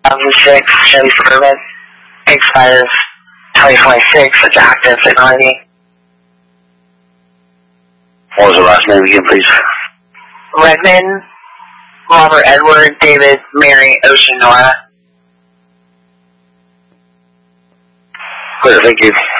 2006 Chevy Suburban. Expires 2026. It's active technology. What was the last name again, please? Redmond, Robert Edward, David, Mary, Ocean, Nora. Clear, thank you.